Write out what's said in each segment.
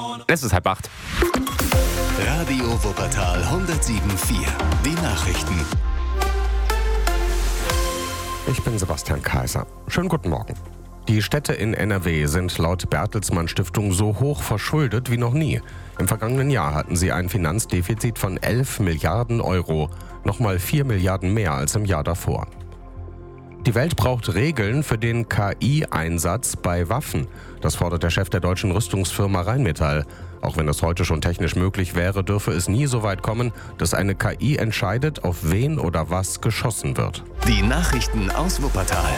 Es ist 7:30. Radio Wuppertal 107.4. Die Nachrichten. Ich bin Sebastian Kaiser. Schönen guten Morgen. Die Städte in NRW sind laut Bertelsmann Stiftung so hoch verschuldet wie noch nie. Im vergangenen Jahr hatten sie ein Finanzdefizit von 11 Milliarden Euro, nochmal 4 Milliarden mehr als im Jahr davor. Die Welt braucht Regeln für den KI-Einsatz bei Waffen. Das fordert der Chef der deutschen Rüstungsfirma Rheinmetall. Auch wenn das heute schon technisch möglich wäre, dürfe es nie so weit kommen, dass eine KI entscheidet, auf wen oder was geschossen wird. Die Nachrichten aus Wuppertal.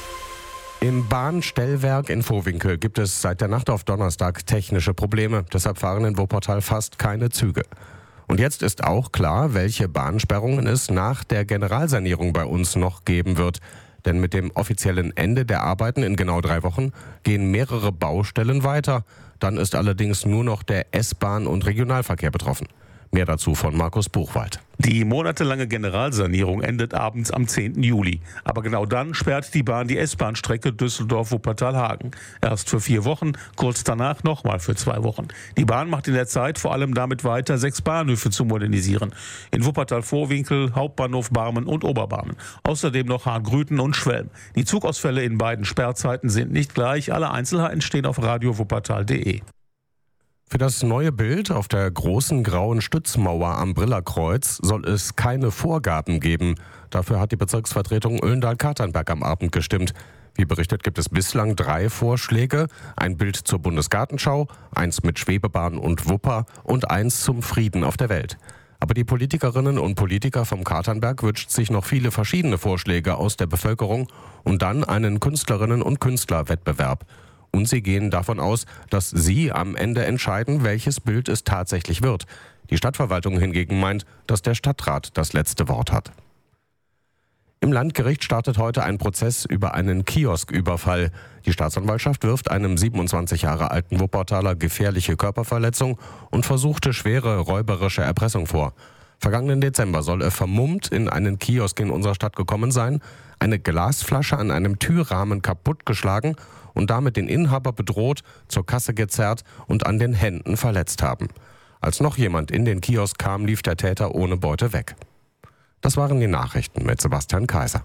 Im Bahnstellwerk in Vohwinkel gibt es seit der Nacht auf Donnerstag technische Probleme. Deshalb fahren in Wuppertal fast keine Züge. Und jetzt ist auch klar, welche Bahnsperrungen es nach der Generalsanierung bei uns noch geben wird. Denn mit dem offiziellen Ende der Arbeiten in genau 3 Wochen gehen mehrere Baustellen weiter. Dann ist allerdings nur noch der S-Bahn- und Regionalverkehr betroffen. Mehr dazu von Markus Buchwald. Die monatelange Generalsanierung endet abends am 10. Juli. Aber genau dann sperrt die Bahn die S-Bahn-Strecke Düsseldorf-Wuppertal-Hagen. Erst für 4 Wochen, kurz danach nochmal für 2 Wochen. Die Bahn macht in der Zeit vor allem damit weiter, 6 Bahnhöfe zu modernisieren. In Wuppertal-Vorwinkel, Hauptbahnhof Barmen und Oberbarmen. Außerdem noch Hahngrüten und Schwelm. Die Zugausfälle in beiden Sperrzeiten sind nicht gleich. Alle Einzelheiten stehen auf radiowuppertal.de. Für das neue Bild auf der großen grauen Stützmauer am Brillerkreuz soll es keine Vorgaben geben. Dafür hat die Bezirksvertretung Oellendahl-Katernberg am Abend gestimmt. Wie berichtet, gibt es bislang 3 Vorschläge. Ein Bild zur Bundesgartenschau, eins mit Schwebebahn und Wupper und eins zum Frieden auf der Welt. Aber die Politikerinnen und Politiker vom Katernberg wünscht sich noch viele verschiedene Vorschläge aus der Bevölkerung und dann einen Künstlerinnen- und Künstlerwettbewerb. Und sie gehen davon aus, dass sie am Ende entscheiden, welches Bild es tatsächlich wird. Die Stadtverwaltung hingegen meint, dass der Stadtrat das letzte Wort hat. Im Landgericht startet heute ein Prozess über einen Kiosküberfall. Die Staatsanwaltschaft wirft einem 27 Jahre alten Wuppertaler gefährliche Körperverletzung und versuchte schwere räuberische Erpressung vor. Vergangenen Dezember soll er vermummt in einen Kiosk in unserer Stadt gekommen sein, eine Glasflasche an einem Türrahmen kaputtgeschlagen und damit den Inhaber bedroht, zur Kasse gezerrt und an den Händen verletzt haben. Als noch jemand in den Kiosk kam, lief der Täter ohne Beute weg. Das waren die Nachrichten mit Sebastian Kaiser.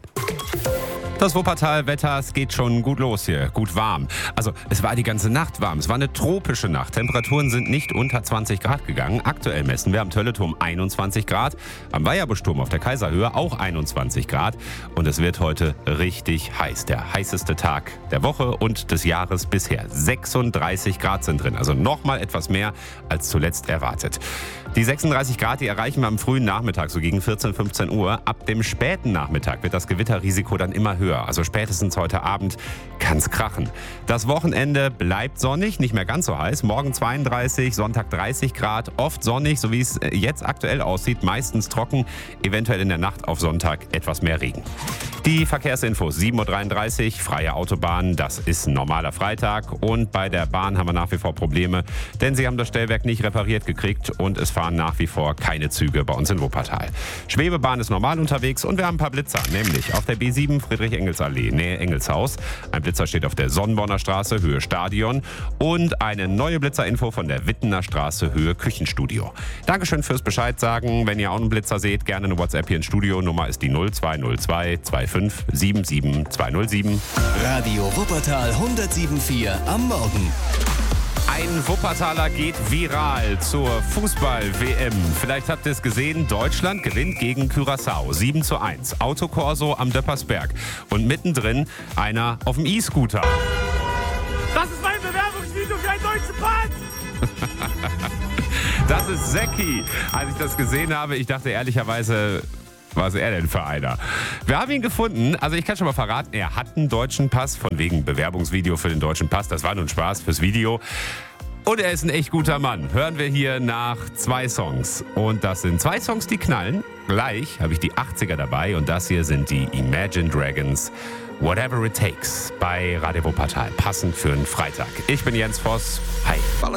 Das Wuppertal-Wetter, es geht schon gut los hier, gut warm. Also es war die ganze Nacht warm, es war eine tropische Nacht. Temperaturen sind nicht unter 20 Grad gegangen. Aktuell messen wir am Tölleturm 21 Grad, am Weierbuschturm auf der Kaiserhöhe auch 21 Grad. Und es wird heute richtig heiß, der heißeste Tag der Woche und des Jahres bisher. 36 Grad sind drin, also nochmal etwas mehr als zuletzt erwartet. Die 36 Grad, die erreichen wir am frühen Nachmittag, so gegen 14, 15 Uhr. Ab dem späten Nachmittag wird das Gewitterrisiko dann immer höher. Also spätestens heute Abend kann's krachen. Das Wochenende bleibt sonnig, nicht mehr ganz so heiß. Morgen 32, Sonntag 30 Grad, oft sonnig, so wie es jetzt aktuell aussieht. Meistens trocken, eventuell in der Nacht auf Sonntag etwas mehr Regen. Die Verkehrsinfos, 7.33 Uhr, freie Autobahn, das ist ein normaler Freitag. Und bei der Bahn haben wir nach wie vor Probleme, denn sie haben das Stellwerk nicht repariert gekriegt und es fahren nach wie vor keine Züge bei uns in Wuppertal. Schwebebahn ist normal unterwegs und wir haben ein paar Blitzer, nämlich auf der B7 Friedrich-Engels-Allee, Nähe Engelshaus. Ein Blitzer steht auf der Sonnenborner Straße, Höhe Stadion und eine neue Blitzerinfo von der Wittener Straße, Höhe Küchenstudio. Dankeschön fürs Bescheid sagen. Wenn ihr auch einen Blitzer seht, gerne eine WhatsApp hier ins Studio. Nummer ist die 0202 25 77 207. Radio Wuppertal 107.4 am Morgen. Ein Wuppertaler geht viral zur Fußball-WM. Vielleicht habt ihr es gesehen, Deutschland gewinnt gegen Curaçao 7:1. Autokorso am Döppersberg. Und mittendrin einer auf dem E-Scooter. Das ist mein Bewerbungsvideo für einen deutschen Pass! Das ist Zeki. Als ich das gesehen habe, ich dachte ehrlicherweise, was ist er denn für einer? Wir haben ihn gefunden. Also ich kann schon mal verraten, er hat einen deutschen Pass. Von wegen Bewerbungsvideo für den deutschen Pass. Das war nur ein Spaß fürs Video. Und er ist ein echt guter Mann. Hören wir hier nach 2 Songs. Und das sind 2 Songs, die knallen. Gleich habe ich die 80er dabei. Und das hier sind die Imagine Dragons. Whatever It Takes bei Radio Wuppertal. Passend für einen Freitag. Ich bin Jens Voss. Hi.